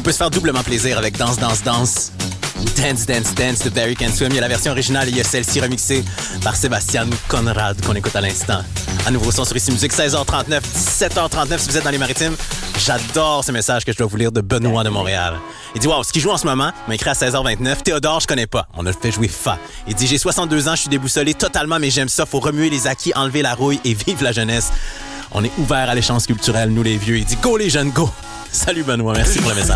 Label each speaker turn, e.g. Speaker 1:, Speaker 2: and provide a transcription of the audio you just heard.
Speaker 1: On peut se faire doublement plaisir avec Danse, Danse, Danse. Dance, Dance, Dance de Barry Can Swim. Il y a la version originale et il y a celle-ci remixée par Sébastien Conrad qu'on écoute à l'instant. À nouveau son sur Ici Musique, 16h39, 17h39 si vous êtes dans les Maritimes. J'adore ce message que je dois vous lire de Benoît de Montréal. Il dit « Wow, ce qu'il joue en ce moment m'a écrit à 16h29. Théodore, je connais pas. On a fait jouer Fa. Il dit « J'ai 62 ans, je suis déboussolé totalement, mais j'aime ça. Faut remuer les acquis, enlever la rouille et vive la jeunesse. On est ouvert à l'échange culturel, nous les vieux. » Il dit « Go les jeunes, go! » Salut Benoît, merci pour le message.